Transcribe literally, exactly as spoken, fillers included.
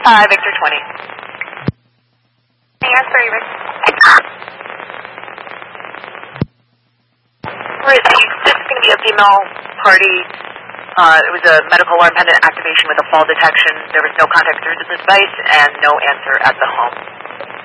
five, Victor twenty. Yes, sorry, Rick. Received. This is going to be a female party. Uh, it was a medical alarm pendant activation with a fall detection. There was no contact through the device and no answer at the home.